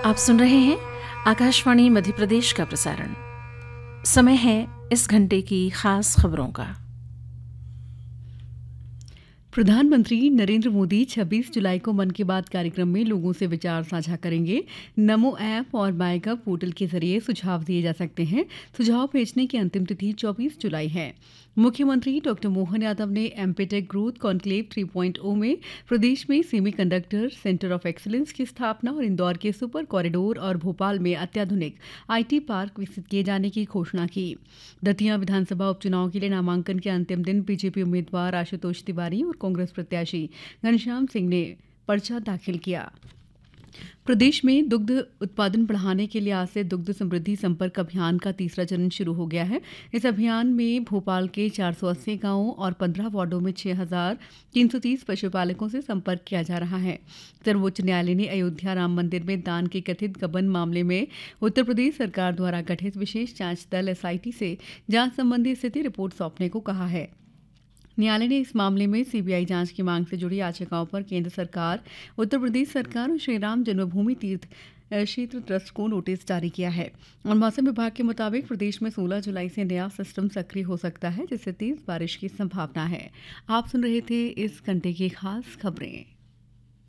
आप सुन रहे हैं आकाशवाणी मध्य प्रदेश का प्रसारण। समय है इस घंटे की खास खबरों का। प्रधानमंत्री नरेंद्र मोदी 26 जुलाई को मन की बात कार्यक्रम में लोगों से विचार साझा करेंगे। नमो ऐप और माईगव पोर्टल के जरिए सुझाव दिए जा सकते हैं। सुझाव भेजने की अंतिम तिथि 24 जुलाई है। मुख्यमंत्री डॉ मोहन यादव ने एमपीटेक ग्रोथ कॉन्क्लेव 3.0 में प्रदेश में सेमीकंडक्टर सेंटर ऑफ एक्सीलेंस की स्थापना और इंदौर के सुपर कॉरिडोर और भोपाल में अत्याधुनिक आईटी पार्क विकसित किए जाने की घोषणा की। दतिया विधानसभा उपचुनाव के लिए नामांकन के अंतिम दिन बीजेपी उम्मीदवार आशुतोष तिवारी और कांग्रेस प्रत्याशी घनश्याम सिंह ने पर्चा दाखिल किया। प्रदेश में दुग्ध उत्पादन बढ़ाने के लिए आज से दुग्ध समृद्धि संपर्क अभियान का तीसरा चरण शुरू हो गया है। इस अभियान में भोपाल के 480 गांवों और 15 वार्डों में 6,330 पशुपालकों से संपर्क किया जा रहा है। सर्वोच्च न्यायालय ने अयोध्या राम मंदिर में दान के कथित गबन मामले में उत्तर प्रदेश सरकार द्वारा गठित विशेष जांच दल एसआईटी से जांच संबंधी स्थिति रिपोर्ट सौंपने को कहा है। न्यायालय ने इस मामले में सीबीआई जांच की मांग से जुड़ी याचिकाओं पर केंद्र सरकार, उत्तर प्रदेश सरकार और श्रीराम जन्मभूमि तीर्थ क्षेत्र ट्रस्ट को नोटिस जारी किया है। और मौसम विभाग के मुताबिक प्रदेश में 16 जुलाई से नया सिस्टम सक्रिय हो सकता है, जिससे तेज बारिश की संभावना है। आप सुन रहे थे इस घंटे की खास खबरें।